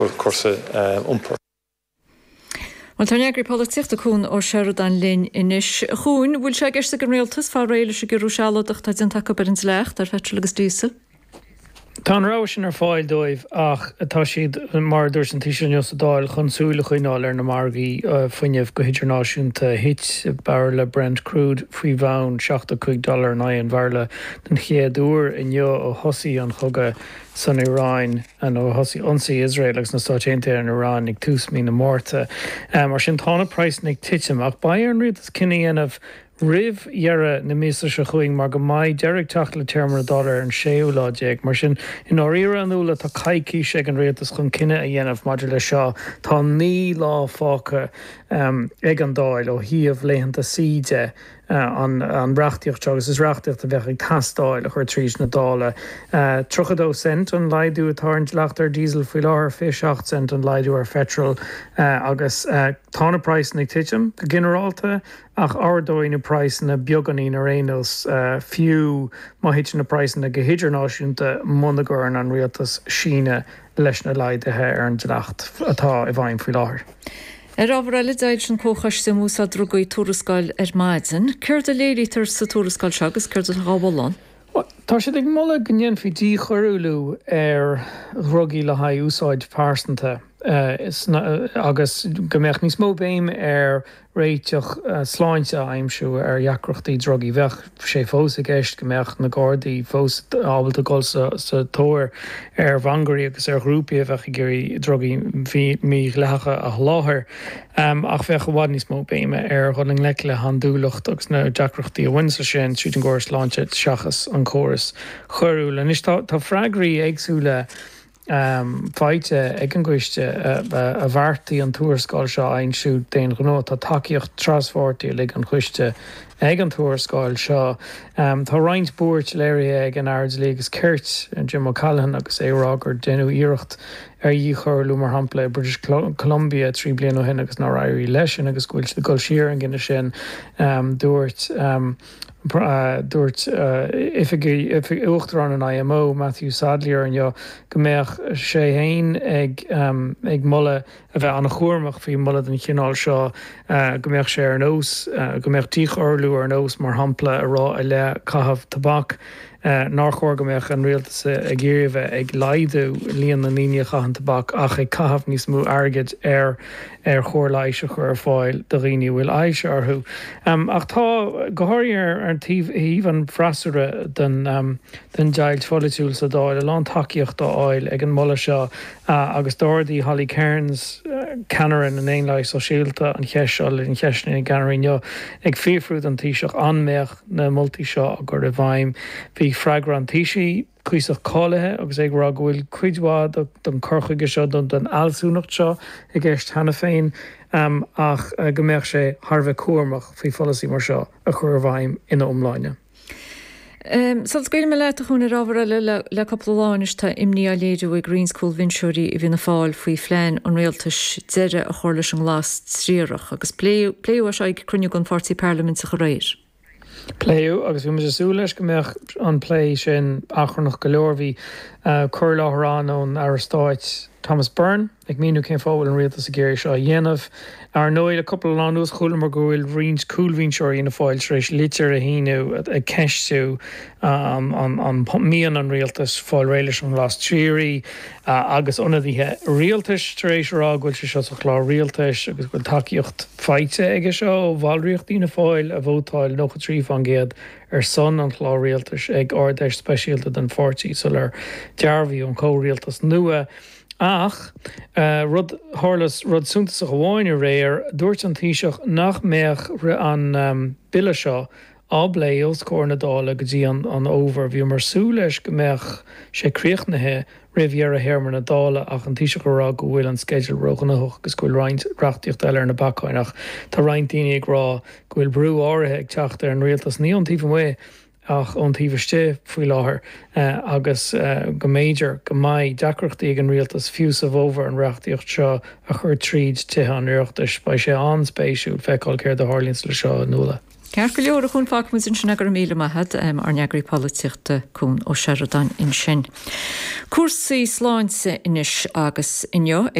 cuasa umpur. Well tá neagri políochta cún ó Sheridan Lynn inis. Chún bhfuil sé giste go réaltas fá réile se gur sealadach tá an take bar an lecht ar fetre agus dísel. Tá rá sin ar fáil dóibh ach atá siad mar dúirs an tíisiún os dáil chusúla chuoináil ar na margaí fuineh go hidirnáisiúnta hit bar le Brent Crude faoi bhain $75 na an bharla den chéadúr inneo ó thosaí an chugad san Iráin an ó thosaí ionsaí Israel agus na Stáitinte an Iráin ag tús mí na mórta. Mar sin tána price nig titim ach ba an riad is cinine anamh rih dhearra na mísa se chuing mar go maiid deireg teach le termar $1 an séúláideag mar sin in áíra an úla tá caiicí sé an réaltas chun cinenne a dhéanamh maidir le seo tá ní lá fácha ag an dáil ó híomh léhananta síide an reachtaíocht agus is reachtaíocht a bheith ag tastáil a chuir trís na dála. 32 cent an leidú atá an leachtar diesel faoi láthair 58 cent an leidú ar petrol agus tána price nig tiitim go generalta ach ardóin na price na beganí na rénos fiú maihit na price na go hidirnáisiúnta monagóir an rialtas síne leis na leidethe ar an lecht atá i bhaim faoi láthair. Ábhar eile déid sin cóchas sa músa drogaí túrascáil ar maidin, chuir a léirítar sa túrascáil se agus chuir a gábháán? Tá sé ag molla gnéan fao dí choúlú ar rugaí le haid úsáid pásanta agus gombeoch níos mó béim ar réiteach sláinte aimimsú ar dheacrochtaí drogaí bheith sé fós a gceist gombeoch na Gardaí fós ábalta gáil sa tóir ar bhangarí agus ar grúpií a bheith i ggurí drogaí mí lecha a láthair ach bheith go bhhaid níos mó béime ar chuling le le handúlacht agus na deacrochtaí a bhainsa sin siúd an ggóir sláinte seachas an chóras choirúil. An is tá freigraí agsúla feite ag an gcuiste a bhartaí an túrascáil seo ainsú déon gnó tá takeíocht trasfórtaí le an chuiste ag an túrascáil seo. Tá roinnt búirt léir ag an Ardslí agus Kirt an Jim O'Callaghan agus érá gur déanú íirecht ar dhí chorlú mar hampla British Columbia 3 bliain ó hin agus ná éirí leisin agus gúil de goil siar an gine sin dúirt uachtarrán an IMO Matthew Sadlier an jo gombeoch sé hain ag mulle a bheith an chuirmach fao mulle den chinál seo gombeoch sé ar nós gombeoch tíoch orlú ar nós mar hampla a rá a le cahabh tabbac nachhor gombeoch an rialtas a ggéirbh ag laidú líon na líine chahan tabbac ach ag cahabh níos mú airgid ar chóir leiise chur fáil do riine bhfuil aise orthú. Ach tá gothir ar híomh an freasúre den deilt folitiúil sa dáil a lán takeíocht dá áil ag an molla seo agus dáirdaí Holly Cairns ceanaran an éon leis ó síalta an cheisiáil an cheisna ag ganaríneo ag fíorfrúd an tíiseach anméach na multi seo a gur a bhaim bhí freigra an tíisi cuiseach cáilethe agus ag rá bhfuil cuidhád don corchaige seo don alsúnacht seo i gceist hena féin ach gombeoch sé tharbheith cuairmach faoi folasí mar seo a chur bhaim ina umláine. Sal scoil me leit a chun ábhar le capláis tá imní a léidir ag Green School Vinseoirí i bhína fáil faoi phléin an réaltas deire a chóir leis an glas tríoch agus pléú a se ag cruniú an Fortí Parliament sa choréir. Pléú agus bhí mar asú leis gombeoch an plé sin achrannach go leor bhí chuir láthrán ón Aristáit Thomas Byrne ag míú cén fáil an rialtas a géir seo dhéanamh ar nóid a couple of anús chuúla mar gohfuil rins coolhínseirí ina fáil éis litir a híú a ceistú an míon an rialtas fáil réiles an las tríí agus onadíthe rialtas éis rá ghfuil se seo chlá rialtas agus bhfuil takeíocht feite aige seo bhilríocht ína fáil a bhótáil nó trí fan géad ar son an chlá rialtas ag ordeis speisialta den Fortí sul ar dearbhí an córialtas nua. Ach, rud súntas a gháin a réir dúirt an tíiseach nach méach an bille seo áblé os cór na dála go dtí an óver bhí mar sú leis go méach sé críochnathe rihhear a héirmar na dála ach an tíiseach rá go bhfuil an schedule roganach gus gúil roinnt reachtaíocht eile ar na bacáinach tá roinnt daoine ag rá gúil brú áirithe ag teacht ar an rialtas ní an tíomh mé ach an tíomhiste faoi láthair agus go méidir go maiid deacrochtaí ag an rialtas fiús a bhóver an reachtaíocht seo a chur tríd tithe an rialtas ba sé anspéisiú feicáil céir de hálíns le seo nula. Cear go leor a chun fach mu sin sinna gur míle maithad ar neagraí políochta cún ó Sheridan in sin. Cuasaí sláinte inis agus inneo